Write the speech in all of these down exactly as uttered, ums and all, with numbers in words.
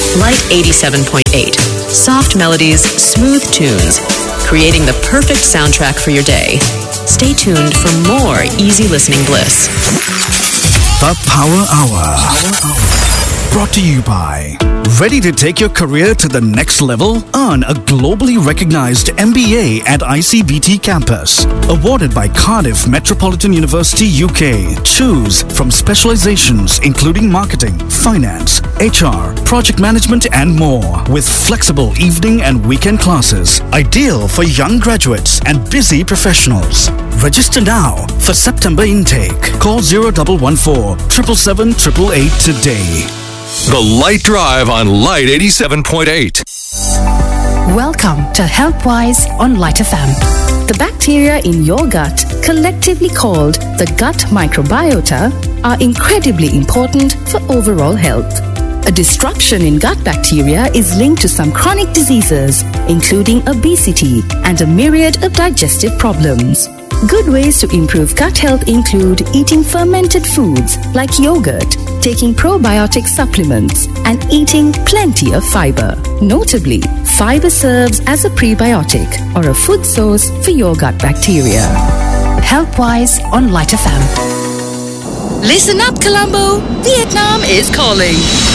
Light eighty-seven point eight. Soft melodies, smooth tunes, creating the perfect soundtrack for your day. Stay tuned for more easy listening bliss. The Power Hour. Brought to you by... Ready to take your career to the next level? Earn a globally recognized M B A at I C B T campus. Awarded by Cardiff Metropolitan University, U K. Choose from specializations including marketing, finance, H R, project management and more. With flexible evening and weekend classes. Ideal for young graduates and busy professionals. Register now for September intake. Call zero one one four, seven seven seven eight eight today. The Light Drive on Light eighty-seven point eight. Welcome to HealthWise on Light F M. The bacteria in your gut, collectively called the gut microbiota, are incredibly important for overall health. A disruption in gut bacteria is linked to some chronic diseases, including obesity and a myriad of digestive problems. Good ways to improve gut health include eating fermented foods like yogurt, taking probiotic supplements, and eating plenty of fiber. Notably, fiber serves as a prebiotic or a food source for your gut bacteria. HealthWise on Light F M. Listen up, Colombo! Vietnam is calling.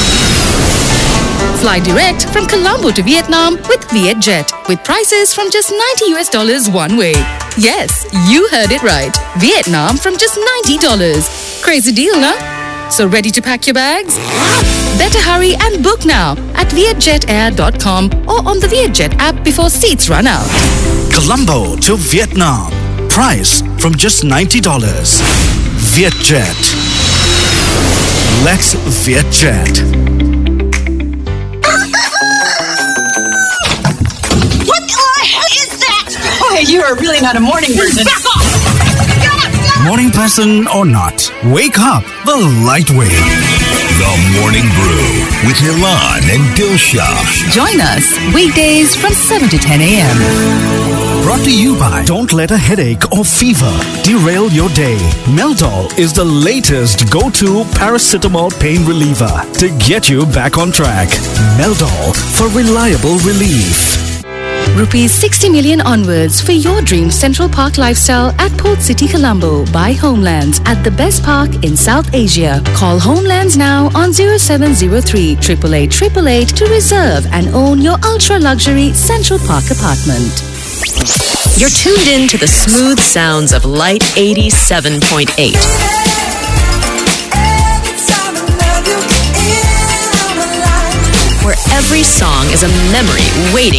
Fly direct from Colombo to Vietnam with Vietjet, with prices from just ninety US dollars one way. Yes, you heard it right. Vietnam from just ninety dollars. Crazy deal, nah? So ready to pack your bags? Better hurry and book now at vietjet air dot com or on the Vietjet app before seats run out. Colombo to Vietnam. Price from just ninety dollars. Vietjet. Let's Vietjet. You are really not a morning person. Morning person or not, wake up the light way. The Morning Brew with Ilan and Dilshah. Join us weekdays from seven to ten a.m. Brought to you by Don't let a headache or fever derail your day. Meldol is the latest go-to paracetamol pain reliever to get you back on track. Meldol for reliable relief. Rupees sixty million onwards for your dream Central Park lifestyle at Port City, Colombo by Homelands at the best park in South Asia. Call Homelands now on zero seven zero three, eight eight eight, eight eight eight to reserve and own your ultra-luxury Central Park apartment. You're tuned in to the smooth sounds of Light eighty-seven point eight. Where every song is a memory waiting